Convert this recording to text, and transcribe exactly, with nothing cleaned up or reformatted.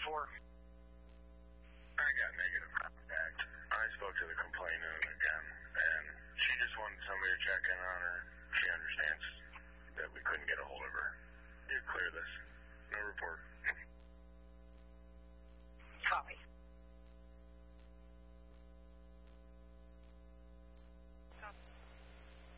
for? I got negative contact. I spoke to the complainant again, and she just wanted somebody to check in on her. She understands that we couldn't get a hold of her. You clear this. No report.